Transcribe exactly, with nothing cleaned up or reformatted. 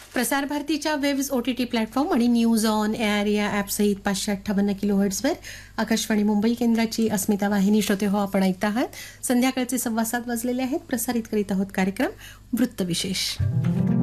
प्रसार भारतीच्या waves O T T platform आणि न्यूज ऑन एअर या ॲपसहित पाचशे अठ्ठावन्न किलो हर्ट्झवर आकाशवाणी मुंबई केंद्राची अस्मिता वाहिनी श्रोते हो आपण ऐकत आहात. संध्याकाळचे सव्वा सात वाजलेले आहेत. प्रसारित करीत आहोत कार्यक्रम वृत्तविशेष.